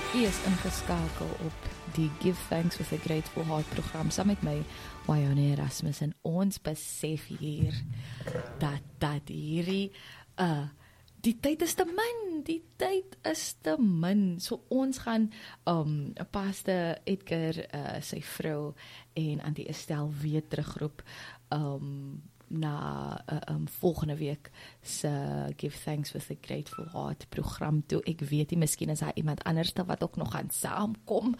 U is ingeskakel op die Give Thanks with a Grateful Heart program saam met my, Wayone Erasmus, en ons besef hier dat hierdie die tyd is te min, so ons gaan Pastor Edgar, sy vrou en Auntie Estelle weer terugroep na volgende week se Give Thanks with a Grateful Heart program toe. Ek weet nie, miskien is daar iemand anders wat ook nog gaan saamkom.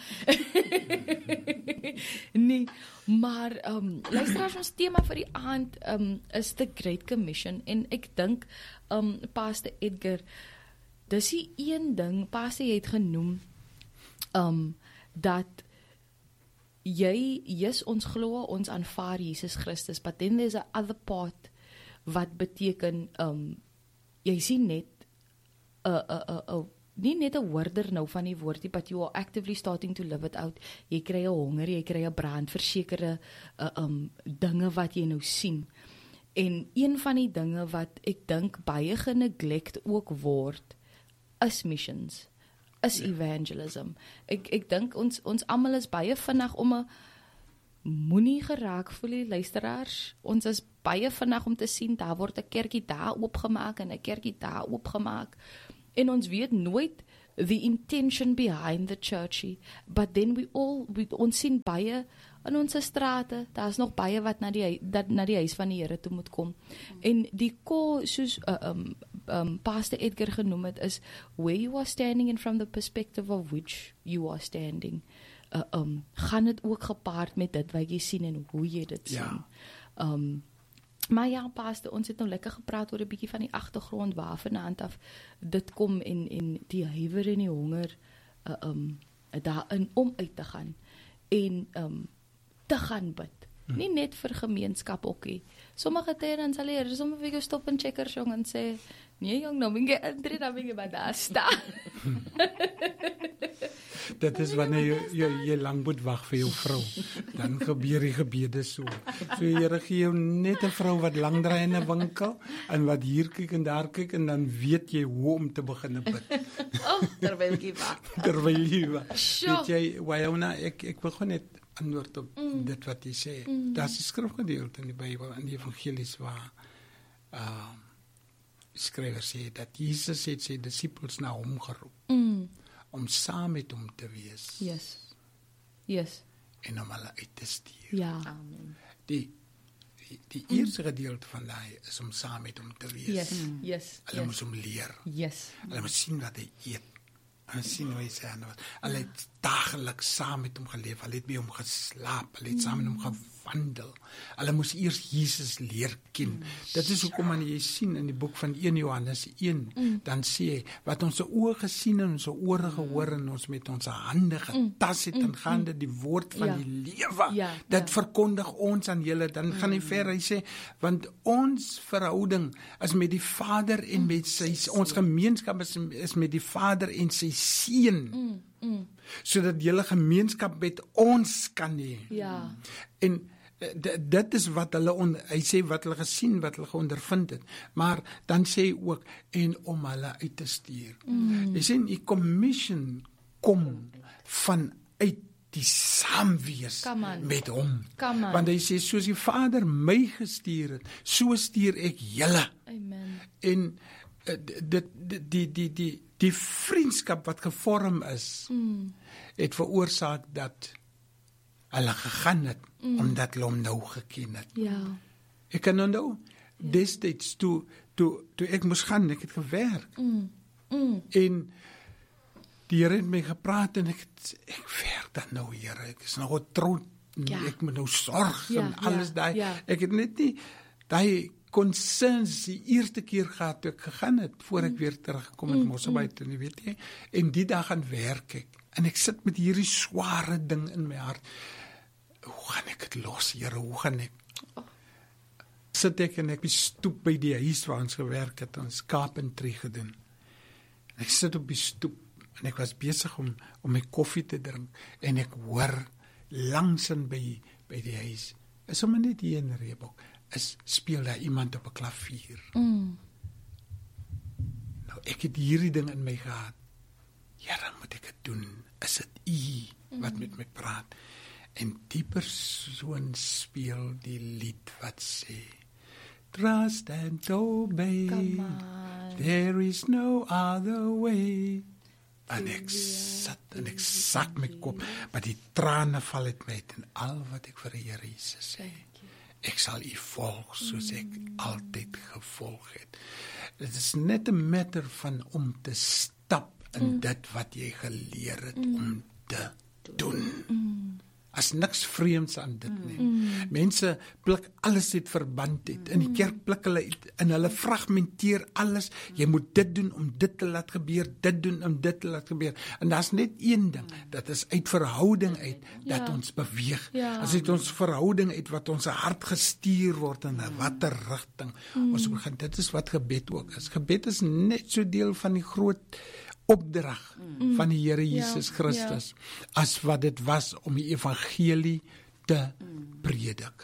Nee, maar luisteraars, ons tema vir die aand is The Great Commission, en ek dink Pastor Edgar, dis die een ding, Pastor het genoem dat ons glo, ons aanvaar Jesus Christus, but then there's a other part wat beteken, jy sien net nie net 'n hoorder nou van die woord, but you are actively starting to live it out. Jy kry 'n honger, jy kry 'n brand vir sekere dinge wat jy nou sien. En een van die dinge wat ek dink baie geneglect ook word, is missions, is evangelism. Ek dink ons almal is baie vinnig om 'n moenie geraak voel die luisteraars. Ons is baie vinnig om te sien, daar word 'n kerkie daar oopgemaak en 'n kerkie daar oopgemaak. En ons weet nooit the intention behind the churchy, but then ons sien baie in ons strate, daar is nog baie wat na die huis van die Here toe moet kom. En die call, soos Pastor Edgar genoem het, is where you are standing and from the perspective of which you are standing. Gaan dit ook gepaard met dit wat jy sien en hoe jy dit sien. Maar ja, Pastor, ons het nou lekker gepraat oor 'n bietjie van die agtergrond, waar vanaand af dit kom en die huiwer en die honger daarin om uit te gaan en te gaan bid. Nie net vir gemeenskap ookie. Sommige tye dan sal jy sommer vir jou stop en checkers jong en sê, nee jong, nou binge entry, dan binge by daar staan. Dit is wanneer jy lang moet wag vir jou vrou. Dan gebeur die gebede so. So Here gee jou net 'n vrou wat lang draai in 'n winkel en wat hier kyk en daar kyk, en dan weet jy hoe om te begin bid. Terwyl jy wag. Weet jy, Wayona, ek wil gewoon net antwoord op dit wat jy sê. Daar's 'n skrifgedeelte in die Bybel, in die evangelies, waar skrywer sê dat Jesus het sy disippels na hom geroep om saam met hom te wees. Yes. En om hulle uit te stuur. Ja. Amen. Die eerste gedeelte van daai is om saam met hom te wees. Yes. Hulle moes hom leer. Yes. Hulle moes sien wat hy eet. Hulle sien hoe hy sê, hulle het dageliks saam met hom geleef, hulle het by hom geslaap, hulle het saam met hom gewandel. Hulle moes eers Jesus leer ken. Dit is hoekom jy sien in die boek van 1 Johannes 1, dan sê hy, wat ons oë gesien en ons ore gehoor en ons met ons hande getas het aangaande die woord van die lewe. Dit verkondig ons aan julle. Dan gaan hy ver, hy sê, want ons verhouding is met die Vader en met ons gemeenskap is met die Vader en sy Seun. Sodat julle gemeenskap met ons kan hê. Ja. En dit is wat hy sê, wat hulle gesien, wat hulle geondervind het. Maar dan sê hy ook, en om hulle uit te stuur. Hy sê, die commission kom vanuit die saamwees met hom. Want hy sê, soos die Vader my gestuur het, so stuur ek julle. Amen. En die vriendskap wat gevorm is, het veroorsaak dat hulle gegaan het, omdat hulle hom nou geken het. Ja. Ek kan onthou, destyds toe ek moes gaan, ek het gewerk. En die Here het my gepraat, en ek werk dan nou, Here, ek is nou getroud, ek moet nou sorg, en alles daai. Ek het net nie daai concerns die eerste keer gehad toe ek gegaan het, voor ek weer teruggekom het, Mosselbaai, en weet jy, en die dag gaan werk ek, en ek sit met hierdie sware ding in my hart. Hoe gaan ek het los, Here, hoe gaan ek? Sit ek en ek stoep by die huis waar ons gewerk het, ons carpentry gedoen. En ek sit op die stoep, en ek was besig om my koffie te drink, en ek hoor langs in by die huis, is sommer net hier in Reebok, speel daar iemand op 'n klavier. Nou, ek het hierdie ding in my gehad. Here, moet ek dit doen? Is dit U wat met my praat? En die persoon speel die lied wat sê, Trust and obey, Come on. there is no other way. En ek sit en ek sak my kop, maar die trane val uit my uit en al wat ek vir die Here Jesus sê, ek sal U volg soos ek altyd gevolg het. Dit is net 'n matter van om te stap in dit wat jy geleer het om te doen. As niks vreemds aan dit nie. Mense pluk alles uit verband uit. In die kerk pluk hulle uit en hulle fragmenteer alles. Jy moet dit doen om dit te laat gebeur, dit doen om dit te laat gebeur. En daar's net een ding, dat is uit verhouding uit dat ons beweeg. As uit ons verhouding uit wat ons hart gestuur word in 'n watter rigting ons begin. Dit is wat gebed ook is. Gebed is net so deel van die groot opdrag van die Here Jesus Christus as wat dit was om die evangelie te predik.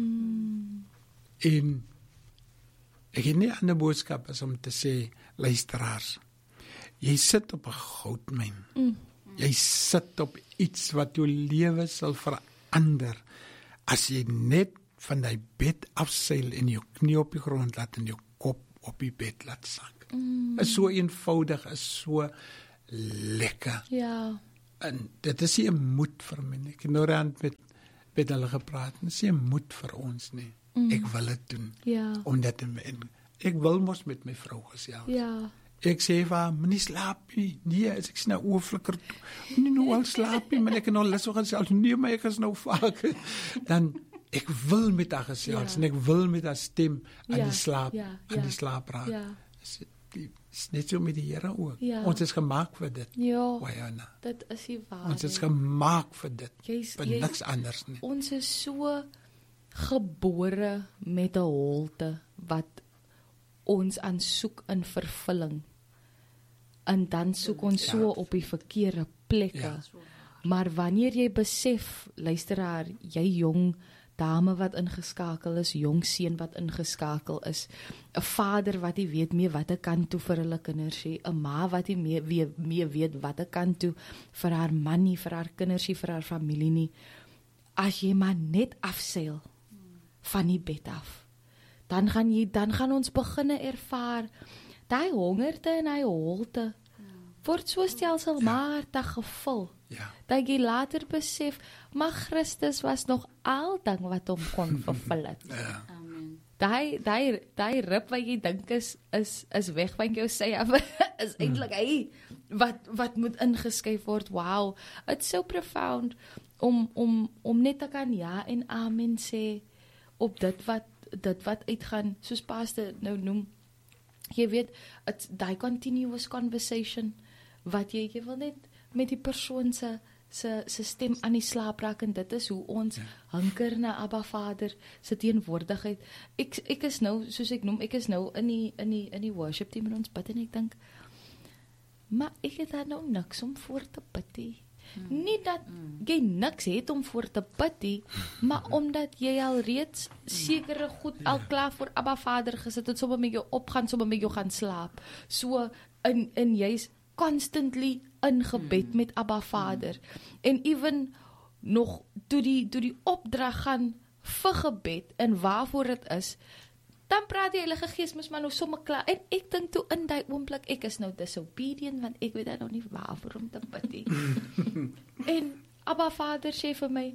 En ek het nie 'n ander boodskap as om te sê, luisteraars, jy sit op 'n goudmyn. Jy sit op iets wat jou lewe sal verander as jy net van die bed afseil en jou knie op die grond laat en jou kop op die bed laat sak. Is so eenvoudig, is so lekker. Ja. En dit is nie 'n moed vir my nie. Ek het nou rand met hulle gepraat. Dit is nie 'n moed vir ons nie. Ek wil dit doen. Ja. Omdat ek wil mos met my vrou gesels. Ja. Ek sê vir haar, moenie slaap nie. Nee, as ek nou oorflikker toe. Moenie nou al slaap nie, maar ek kan nou lus om gesels. Nee, maar ek is nou vaak. Dan ek wil met haar gesels en ek wil met haar stem aan die slaap, aan die slaap raak. Ja. Is net so met die Here ook. Ja. Ons is gemaak vir dit. Ja. Wayana. Dit is die waarheid. Ons is gemaak vir dit. Vir Jy's- niks anders nie. Ons is so gebore met 'n holte wat ons aansoek in vervulling. En dan soek ons so op die verkeerde plekke. Ja. Maar wanneer jy besef, luisteraar, jy jong dame wat ingeskakel is, jong seun wat ingeskakel is, 'n vader wat nie weet meer watter kant toe vir hulle kinders sê, 'n ma wat nie meer weet watter kant toe vir haar man nie, vir haar kinders nie, vir haar familie nie. As jy maar net afseil van die bed af, dan gaan ons beginne ervaar daai hongerte en daai holte word so stelselmatig gevul. Ja. Dat jy later besef, maar Christus was nog al ding wat hom kon vervul het. Ja. Amen. Daai rib wat jy dink is weg van jou sy af, is eintlik hy wat moet ingeskuif word. Wow, it's so profound om net te kan ja en amen sê op dit wat uitgaan, soos pastor nou noem. Jy weet, it's daai continuous conversation wat jy wil net met die persoon se stem aan die slaap raak, en dit is hoe ons hunker na Abba Vader se teenwoordigheid. Ek is nou, soos ek noem, ek is nou in die worship team en ons bid en ek dink, maar ek het daar nou niks om voor te bid nie. Nie dat jy niks het om voor te bid nie, maar omdat jy al reeds sekere goed al klaar voor Abba Vader gesit het, sommer met jou opgaan, sommer met jou gaan slaap. So in jy's constantly in gebed met Abba Vader. En even nog toe die opdrag gaan vir gebed en waarvoor dit is, dan praat die Heilige Gees mos maar nou sommer klaar. En ek dink toe in daai oomblik, ek is nou disobedient want ek weet nou nie waarvoor om te bid nie. En Abba Vader sê vir my,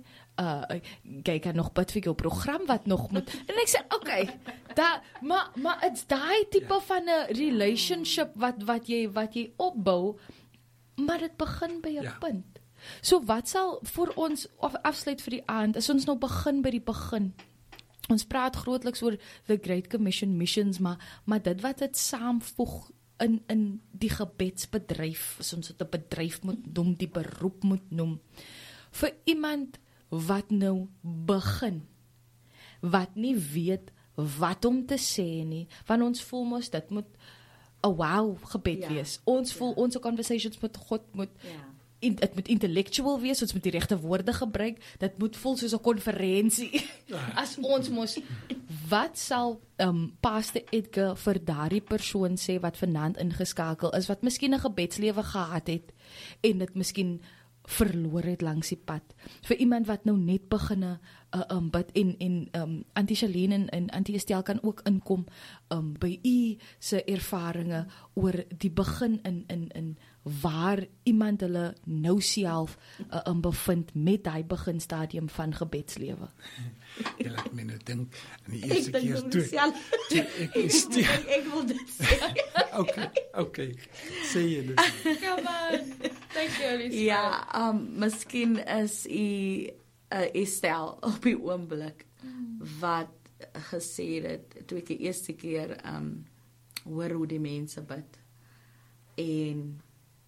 jy kan nog bid vir jou program wat nog moet. En ek sê, okay, maar it's daai tipe van 'n relationship wat jy opbou, maar dit begin by 'n punt. So wat sal vir ons afsluit vir die aand, as ons nou begin by die begin. Ons praat grootliks oor the Great Commission missions, maar dit wat dit saamvoeg in die gebedsbedryf, as ons dit 'n bedryf moet noem, die beroep moet noem, vir iemand wat nou begin, wat nie weet wat om te sê nie, want ons voel mos dit moet 'n wow gebed wees. Ons voel ons conversations met God moet dit moet intellectual wees, ons moet die regte woorde gebruik, dit moet voel soos 'n konferensie. As ons mos, wat sal Pastor Edgar vir daardie persoon sê wat vanaand ingeskakel is, wat miskien 'n gebedslewe gehad het en dit miskien verloor het langs die pad. Vir iemand wat nou net beginne bid en Auntie Charlene en Auntie Estelle kan ook inkom by u se ervarings oor die begin in waar iemand hulle nou self bevind met hy beginstadium van gebedslewe. Jy laat my nou dink aan die eerste keer toe. Ek wil dit sê. Okay. Sê jy dit. Come on. Thank you, Alice. Ja, miskien is u Estelle op die oomblik wat gesê het toe ek die eerste keer hoor hoe die mense bid en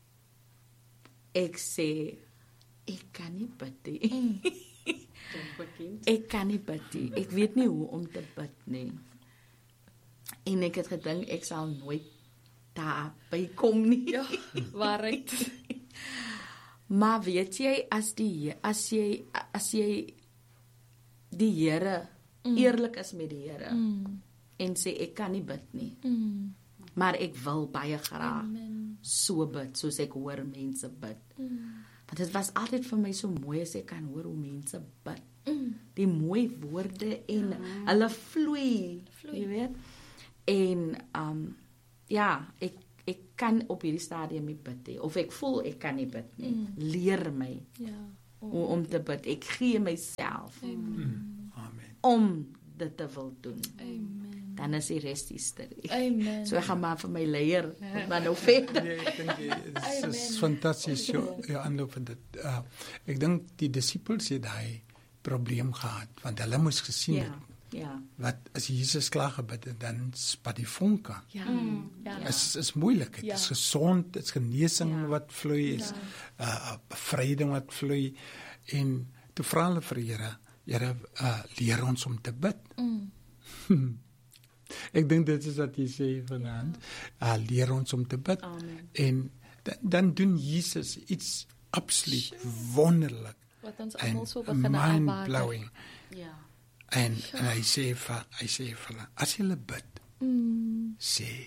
ek sê ek kan nie bid nie. Ek kan nie bid nie. Ek weet nie hoe om te bid nie. En ek het gedink ek sal nooit daar by kom nie. Ja, waarheid. Maar weet jy as jy die Here eerlik is met die Here en sê ek kan nie bid nie. Maar ek wil baie graag so bid soos ek hoor mense bid. Want dit was altyd vir my so mooi as ek kan hoor hoe mense bid. Die mooi woorde en hulle vloei, jy weet. En ja, ek kan op hierdie stadium nie bid nie, of ek voel ek kan nie bid nie. Leer my hoe om te bid. Ek gee myself om dit te wil doen. Amen. Dan is die res storie. Amen. So ek gaan maar vir my leier, maar nou verder. Nee, ek dink dit is fantasties jou aanloop van dit. Ek dink die disippels het daai probleem gehad, want hulle moes gesien het. Ja. Wat as Jesus klaar gebid het, dan spat die vonke. Ja. Is moeilik. Dit is gesond, dit is genesing wat vloei, is bevryding wat vloei. En toe vra hulle vir Here, leer ons om te bid. Ek dink dit is wat jy sê vanaand. Leer ons om te bid. Amen. En dan doen Jesus iets absoluut wonderlik. Wat ons almal so begin mind-blowing. Ja. En hy sê vir hulle, as julle bid, sê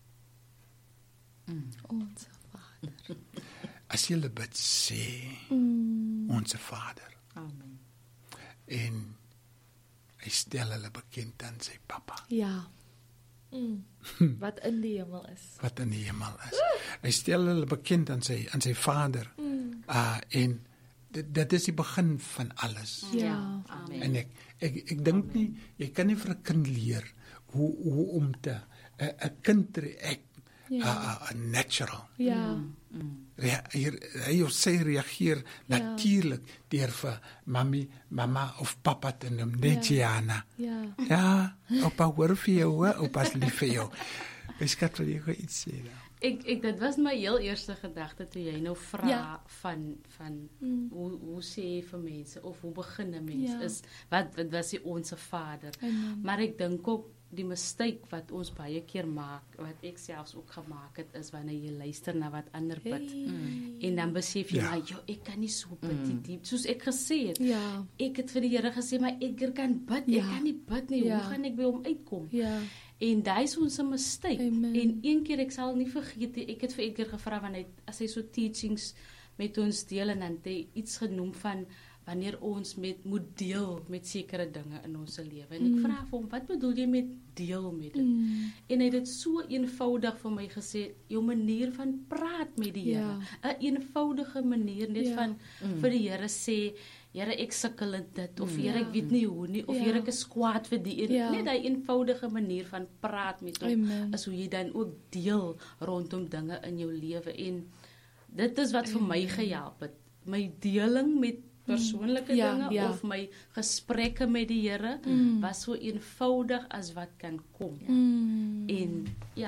Onse Vader. As julle bid, sê Onse Vader. Amen. En hy stel hulle bekend aan sy Papa. Ja. Wat in die hemel is. Wat in die hemel is. Hy stel hulle bekend aan sy Vader. En dit is die begin van alles. Ja. Amen. En ek dink nie, jy kan nie vir 'n kind leer hoe om te 'n kind react natural. Ja. Hy of sy reageer natuurlik deur vir mamma of papa te noem, net Jana. Ja. Ja, oupa hoor vir jou, oupa's lief vir jou. Ek skat vir jou iets sê dan. Ek dit was my heel eerste gedagte toe jy nou vra van hoe sê jy vir mense of hoe begin 'n mens is wat was die Onse Vader. Maar ek dink ook die mistake wat ons baie keer maak, wat ek selfs ook gemaak het, is wanneer jy luister na wat ander bid. En dan besef jy, maar ek kan nie so bid diep soos ek gesê het. Ja. Ek het vir die Here gesê, maar Edgar kan bid, ek kan nie bid nie. Hoe gaan ek by hom uitkom? Ja. En daai is ons mistake. Amen. En een keer, ek sal nie vergeet, ek het vir Edgar gevra, want as hy so teachings met ons deel, en dan het hy iets genoem van wanneer ons moet deel met sekere dinge in ons lewe. En ek vra vir hom, wat bedoel jy met deel met dit? En hy het dit so eenvoudig vir my gesê, jou manier van praat met die Here. 'n eenvoudige manier net van vir die Here sê, Here, ek sukkel in dit, of Here, ek weet nie hoe nie, of Here, ek is kwaad vir die net die eenvoudige manier van praat met hom, is hoe jy dan ook deel rondom dinge in jou lewe. En dit is wat vir my gehelp het. My deling met persoonlike dinge of my gesprekke met die Here was so eenvoudig as wat kan kom. En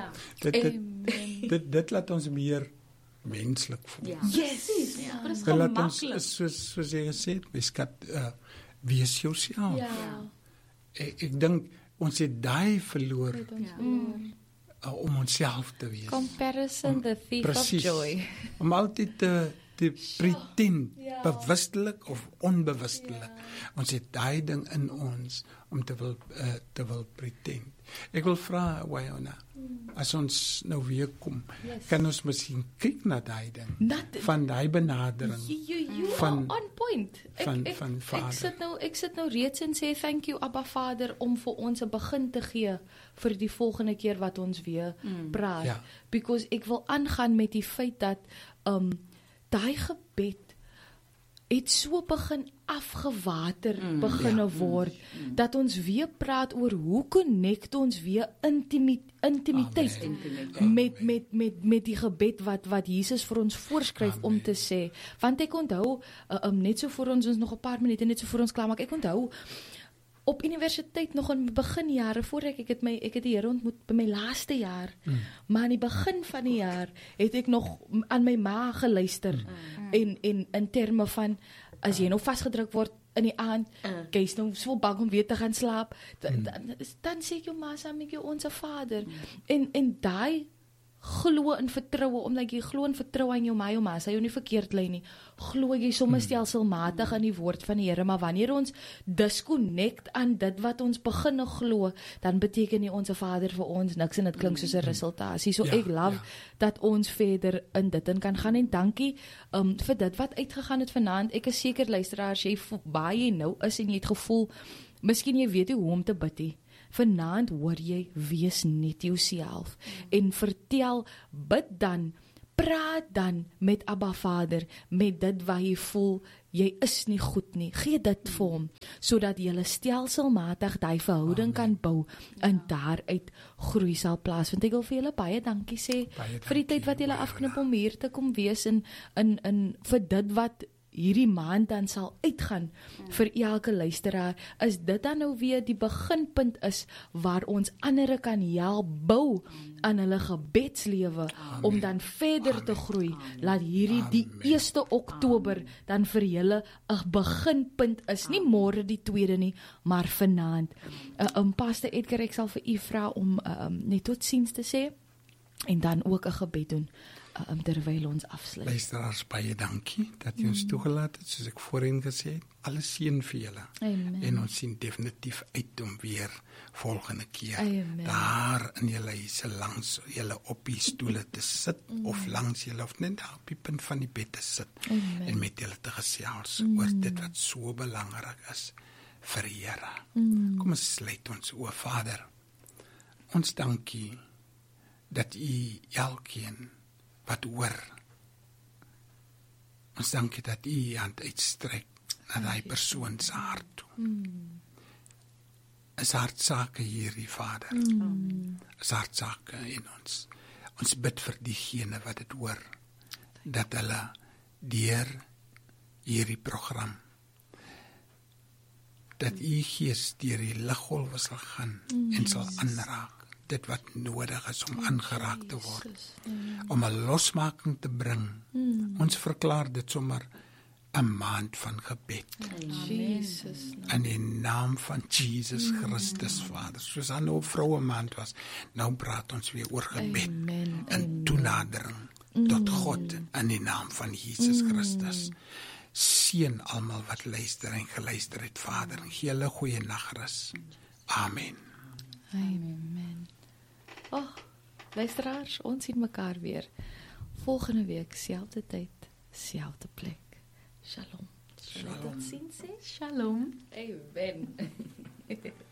dit laat ons meer menslik voel. Ja. Yes. Dit is Dit laat gemaklik. ons soos jy gesê het, mens kan wees jouself. Ek dink ons het daai verloor om onsself te wees. Comparison, the thief Precies. of joy. Om altyd te pretend, Ja. bewustelik of onbewustelik. Ons het daai ding in ons om te wil pretend. Ek wil vra Wyona, as ons nou weer kom, kan ons miskien kyk na daai ding van daai benadering You van are on point. van Vader. Ek sit nou reeds en sê thank you Abba Vader om vir ons 'n begin te gee vir die volgende keer wat ons weer praat. Ja. Because ek wil aangaan met die feit dat daai gebed het so begin afgewater beginne word dat ons weer praat oor hoe connect ons weer intimiteit met die gebed wat Jesus vir ons voorskryf om te sê. Want ek onthou net so vir ons nog 'n paar minute net so vir ons klaar maak. Ek onthou op universiteit nog in beginjare voor ek het die Here ontmoet by my laaste jaar. Maar aan die begin van die jaar het ek nog aan my ma geluister en in terme van as jy nou vasgedruk word in die aand, jy's nou so bang om weer te gaan slaap, dan sê ek jou ma saam met jou Onse Vader. En daai glo in vertroue, omdat jy glo in vertroue aan jou ma, sy jou nie verkeerd lei nie, glo jy sommer stelselmatig aan die woord van die Here, maar wanneer ons disconnect aan dit wat ons beginne glo, dan beteken nie Onse Vader vir ons niks en dit klink soos 'n resultasie. So ek love dat ons verder in dit in kan gaan en dankie vir dit wat uitgegaan het vanaand. Ek is seker luisteraars, jy baie nou is en jy het gevoel, miskien jy weet hoe om te bid nie. Vanaand hoor jy, wees net jouself en vertel, bid dan, praat dan met Abba Vader, met dit wat jy voel, jy is nie goed nie, gee dit vir hom, sodat jy stelselmatig die verhouding kan bou en daaruit groei sal plaasvind. Ek wil vir julle baie dankie sê, vir die tyd wat julle afknip om hier te kom wees en vir dit wat hierdie maand dan sal uitgaan vir elke luisteraar, is dit dan nou weer die beginpunt is waar ons ander kan help bou aan hulle gebedslewe om dan verder te groei. Laat hierdie die 1 Oktober dan vir julle 'n beginpunt is, nie môre die 2de nie, maar vanaand. Pastor Edgar, ek sal vir u vra om net totsiens te sê en dan ook 'n gebed doen terwyl ons afsluit. Luisteraars, baie dankie dat jy ons toegelaat het, soos ek voorheen gesê het. Alles seën vir julle. Amen. En ons sien definitief uit om weer volgende keer Amen. daar in julle huise langs julle op die stoele te sit of langs julle of net daar op die punt van die bed te sit en met julle te gesels oor dit wat so belangrik is vir die Here. Kom ons sluit ons o Vader. Ons dankie dat u elkeen wat hoor. Ons dankie dat u hand uitstrek na die persoon se hart toe. Is hartsake hierdie Vader. Is hartsake in ons. Ons bid vir diegene wat dit hoor, dat hulle deur hierdie program, dat u Gees deur die liggolwe sal gaan en sal aanraak dit wat nodig is om aangeraak te word, om 'n losmaking te bring. Ons verklaar dit sommer 'n maand van gebed. Jesus. In die naam van Jesus Christus, Vader. Soos aan nou vroue maand was, nou praat ons weer oor gebed en toenadering tot God in die naam van Jesus Christus. Seën almal wat luister en geluister het, Vader, en gee hulle goeie nagrus. Amen. Amen. Luisteraars, ons sien mekaar weer volgende week, selfde tyd, selfde plek. Shalom. Shalom. Tot ziens, hè? Shalom. Amen.